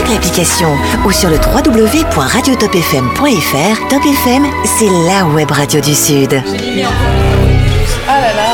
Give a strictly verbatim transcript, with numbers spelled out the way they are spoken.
avec l'application ou sur le w w w point radio top f m point f r. Top F M, c'est la web radio du Sud. Ah là là.